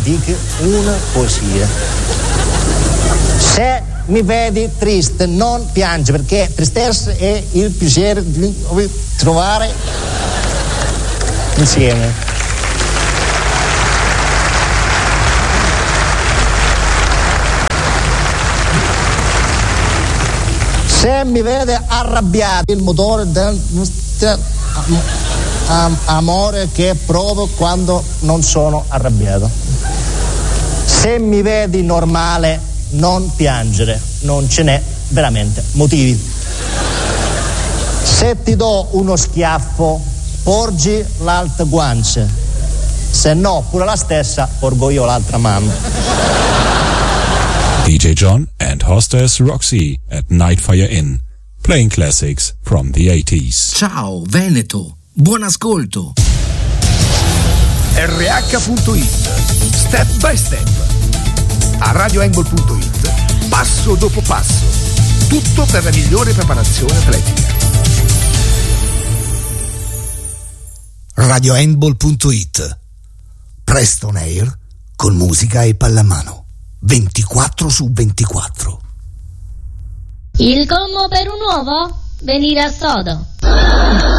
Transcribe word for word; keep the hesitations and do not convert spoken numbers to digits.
dico una poesia. Se mi vedi triste non piange, perché tristezza è il piacere di trovare insieme. Se mi vede arrabbiato, il motore del amore che provo quando non sono arrabbiato. Se mi vedi normale, non piangere, non ce n'è veramente motivi. Se ti do uno schiaffo, porgi l'altra guancia, se no pure la stessa porgo io l'altra mano. D J John and hostess Roxy at Nightfire Inn, playing classics from the eighties. Ciao Veneto, buon ascolto. R H punto it, step by step. A radio angle punto it, passo dopo passo, tutto per la migliore preparazione atletica. radio handball punto it, Preston Air con musica e pallamano, ventiquattro su ventiquattro. Il commo per un uovo? Venire a sodo.